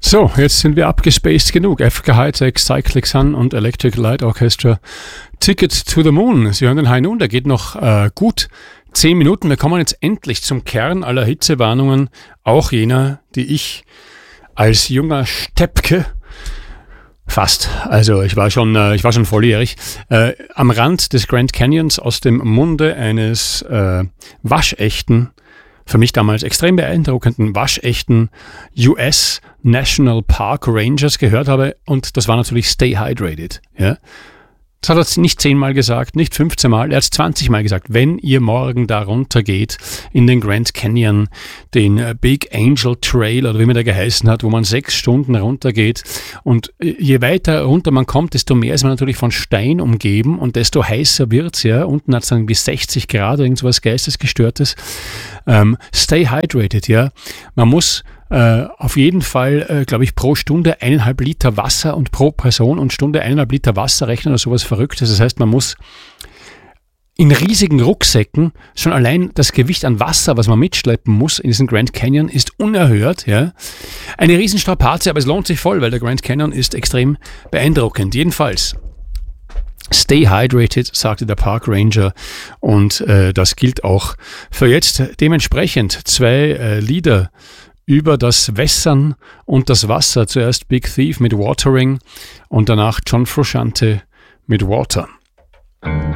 So, jetzt sind wir abgespaced genug. Africa High-Tech, Cyclic Sun und Electric Light Orchestra. Ticket to the Moon. Sie hören den High Noon, der geht noch gut 10 Minuten. Wir kommen jetzt endlich zum Kern aller Hitzewarnungen. Auch jener, die ich als junger Steppke fast. Also ich war schon volljährig. Am Rand des Grand Canyons aus dem Munde eines waschechten, für mich damals extrem beeindruckenden, waschechten US National Park Rangers gehört habe. Und das war natürlich Stay Hydrated. Ja? Das hat er nicht 10-mal gesagt, nicht 15 Mal, er hat es 20 Mal gesagt. Wenn ihr morgen da runter geht in den Grand Canyon, den Big Angel Trail oder wie man da geheißen hat, wo man 6 Stunden runter geht und je weiter runter man kommt, desto mehr ist man natürlich von Stein umgeben und desto heißer wird's, ja. Unten hat es dann bis 60 Grad, irgendwas Geistesgestörtes. Stay hydrated, ja. Man muss auf jeden Fall, glaube ich, pro Stunde 1,5 Liter Wasser und pro Person und Stunde 1,5 Liter Wasser rechnen oder sowas Verrücktes. Das heißt, man muss in riesigen Rucksäcken, schon allein das Gewicht an Wasser, was man mitschleppen muss in diesen Grand Canyon, ist unerhört. Ja? Eine Riesenstrapaze, aber es lohnt sich voll, weil der Grand Canyon ist extrem beeindruckend. Jedenfalls, Stay hydrated, sagte der Park Ranger, und das gilt auch für jetzt. Dementsprechend 2 Lieder über das Wässern und das Wasser. Zuerst Big Thief mit Watering und danach John Frusciante mit Water.